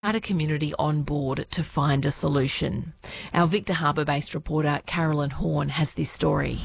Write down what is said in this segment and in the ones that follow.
At a community on board to find a solution. Our Victor Harbour-based reporter Carolyn Horn has this story.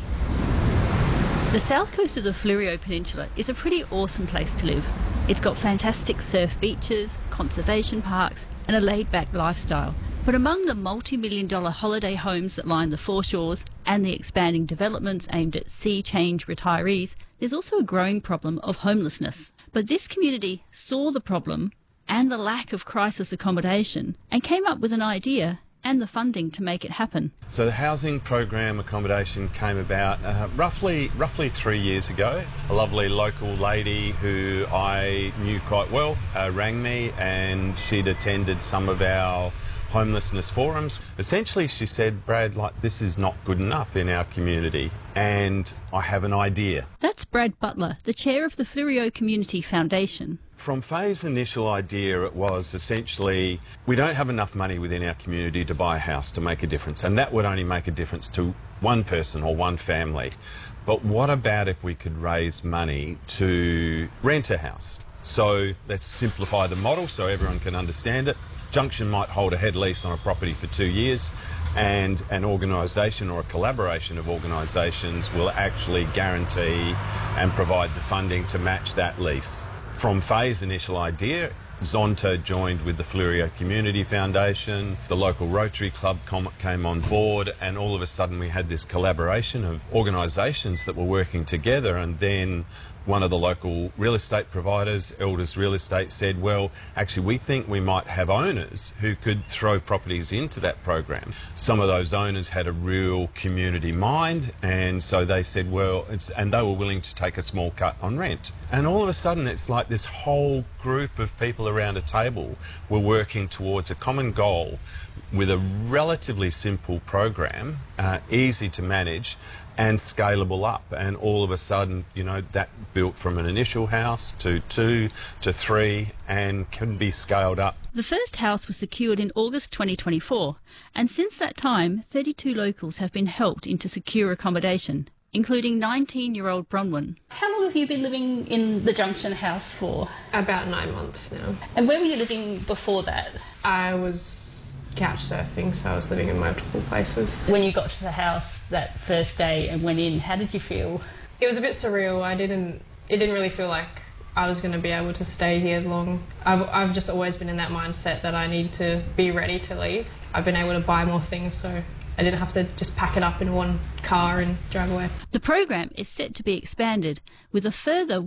The south coast of the Fleurieu Peninsula is a pretty awesome place to live. It's got fantastic surf beaches, conservation parks and a laid-back lifestyle. But among the multi-million-dollar holiday homes that line the foreshores and the expanding developments aimed at sea-change retirees, there's also a growing problem of homelessness. But this community saw the problem and the lack of crisis accommodation and came up with an idea and the funding to make it happen. So the housing program accommodation came about roughly 3 years ago. A lovely local lady who I knew quite well rang me, and she'd attended some of our homelessness forums. Essentially she said, Brad, this is not good enough in our community and I have an idea. That's Brad Butler, the chair of the Fleurieu Community Foundation. From Faye's initial idea, it was essentially, we don't have enough money within our community to buy a house to make a difference, and that would only make a difference to one person or one family. But what about if we could raise money to rent a house? So let's simplify the model so everyone can understand it. Junction might hold a head lease on a property for 2 years, and an organisation or a collaboration of organisations will actually guarantee and provide the funding to match that lease. From Faye's initial idea, Zonta joined with the Fleurieu Community Foundation, the local Rotary Club came on board, and all of a sudden we had this collaboration of organisations that were working together. And then one of the local real estate providers, Elders Real Estate, said, well, actually we think we might have owners who could throw properties into that program. Some of those owners had a real community mind, and so they said, well, and they were willing to take a small cut on rent. And all of a sudden it's like this whole group of people around a table were working towards a common goal with a relatively simple program, easy to manage and scalable up. And all of a sudden, you know, that built from an initial house to 2 to 3 and can be scaled up. The first house was secured in August 2024, and since that time 32 locals have been helped into secure accommodation, including 19-year-old Bronwyn. How long have you been living in the Junction house for? About 9 months now. And where were you living before that? I was couch surfing, so I was living in multiple places. When you got to the house that first day and went in, how did you feel? It was a bit surreal. It didn't really feel like I was going to be able to stay here long. I've just always been in that mindset that I need to be ready to leave. I've been able to buy more things, so I didn't have to just pack it up in one car and drive away. The program is set to be expanded with a further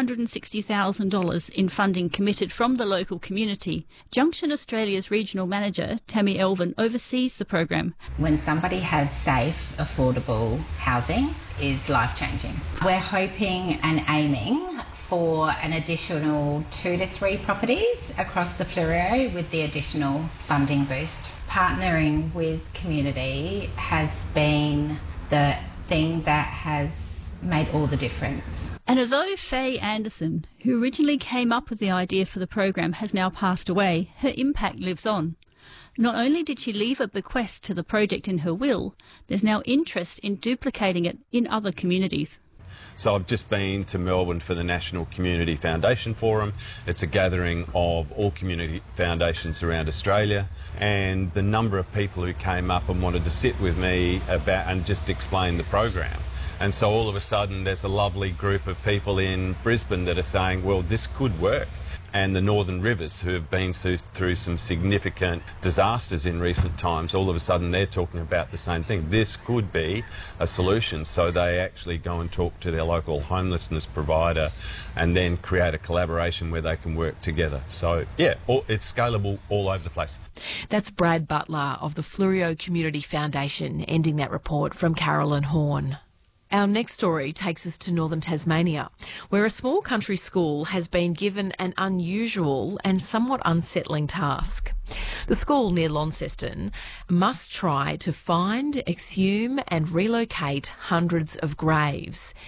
$160,000 in funding committed from the local community. Junction Australia's regional manager, Tammy Elvin, oversees the program. When somebody has safe, affordable housing is life-changing. We're hoping and aiming for an additional 2 to 3 properties across the Fleurieu with the additional funding boost. Partnering with community has been the thing that has made all the difference. And although Faye Anderson, who originally came up with the idea for the program, has now passed away, her impact lives on. Not only did she leave a bequest to the project in her will, there's now interest in duplicating it in other communities. So I've just been to Melbourne for the National Community Foundation Forum. It's a gathering of all community foundations around Australia, and the number of people who came up and wanted to sit with me about and just explain the program. And so all of a sudden there's a lovely group of people in Brisbane that are saying, well, this could work. And the Northern Rivers, who have been through some significant disasters in recent times, all of a sudden they're talking about the same thing. This could be a solution. So they actually go and talk to their local homelessness provider and then create a collaboration where they can work together. So, yeah, it's scalable all over the place. That's Brad Butler of the Fleurieu Community Foundation, ending that report from Carolyn Horn. Our next story takes us to northern Tasmania, where a small country school has been given an unusual and somewhat unsettling task. The school near Launceston must try to find, exhume and relocate hundreds of graves